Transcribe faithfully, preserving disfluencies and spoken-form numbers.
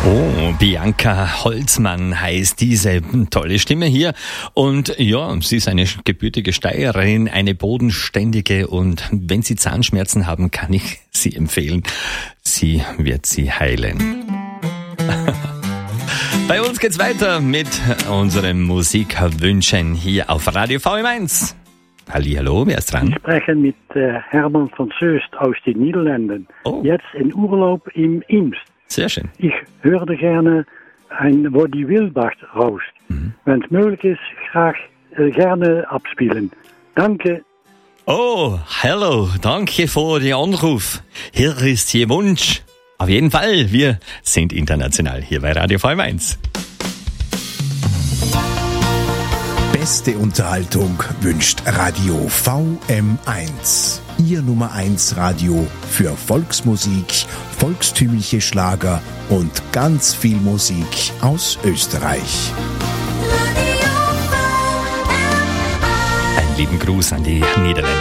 Oh, Bianca Holzmann heißt diese tolle Stimme hier. Und ja, sie ist eine gebürtige Steirerin, eine bodenständige. Und wenn Sie Zahnschmerzen haben, kann ich sie empfehlen. Sie wird sie heilen. Bei uns geht's weiter mit unseren Musikwünschen hier auf Radio V M eins. Hallihallo, wer ist dran? Ich spreche mit äh, Hermann von Söst aus den Niederlanden. Oh. Jetzt in Urlaub im Imst. Sehr schön. Ich höre gerne ein Wo die Wilbach raust. Mhm. Wenn es möglich ist, graag äh, gerne abspielen. Danke. Oh, hallo, danke für den Anruf. Hier ist Ihr Wunsch. Auf jeden Fall, wir sind international hier bei Radio V M eins. Beste Unterhaltung wünscht Radio V M eins. Ihr Nummer eins Radio für Volksmusik, volkstümliche Schlager und ganz viel Musik aus Österreich. Einen lieben Gruß an die Niederländer.